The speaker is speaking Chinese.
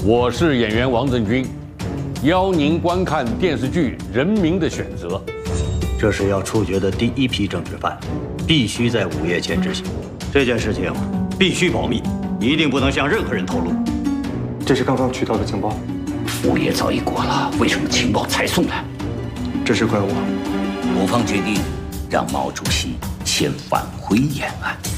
我是演员王振军，邀您观看电视剧《人民的选择》。 这是要处决的第一批政治犯，必须在午夜前执行。这件事情必须保密，一定不能向任何人透露。 这是刚刚取到的情报。 午夜早已过了，为什么情报才送来？ 这是怪我。 我方决定让毛主席先返回延安。